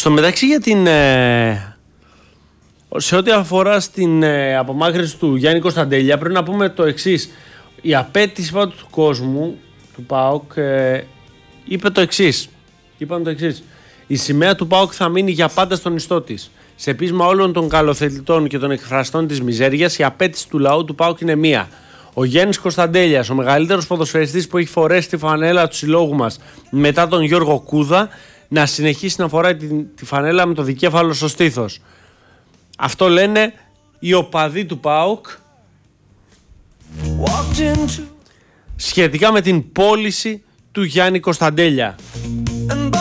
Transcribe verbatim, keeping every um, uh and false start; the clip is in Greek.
Στο μεταξύ για την... Ε, σε ό,τι αφορά στην ε, απομάκρυνση του Γιάννη Κωνσταντέλια, πρέπει να πούμε το εξής. Η απέτηση πάντου του κόσμου, του ΠΑΟΚ, ε, είπε το εξής. Είπαν το εξής. Η σημαία του ΠΑΟΚ θα μείνει για πάντα στον ιστό της. Σε πείσμα όλων των καλοθετητών και των εκφραστών της μιζέριας, η απέτηση του λαού του ΠΑΟΚ είναι μία. Ο Γιάννης Κωνσταντέλιας, ο μεγαλύτερος ποδοσφαιριστής που έχει φορέσει τη φανέλα του συλλόγου μας μετά τον Γιώργο Κούδα, να συνεχίσει να φοράει τη, τη φανέλα με το δικέφαλο στο στήθος. Αυτό λένε οι οπαδοί του ΠΑΟΚ σχετικά με την πώληση του Γιάννη Κωνσταντέλια.